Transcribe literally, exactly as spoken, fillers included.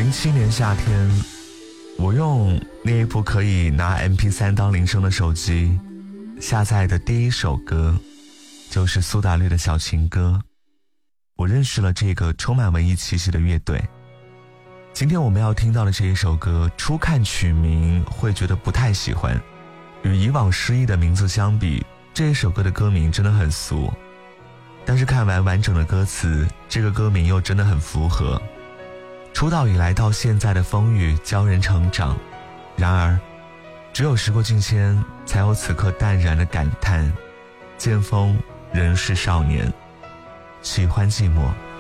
零七年夏天，我用那一部可以拿 M P 三 当铃声的手机下载的第一首歌就是苏打绿的小情歌。我认识了这个充满文艺气息的乐队。今天我们要听到的这一首歌，初看曲名会觉得不太喜欢，与以往诗意的名字相比，这一首歌的歌名真的很俗，但是看完完整的歌词，这个歌名又真的很符合。出道以来到现在的风雨教人成长，然而只有时过境迁，才有此刻淡然的感叹，见风仍是少年，喜欢寂寞。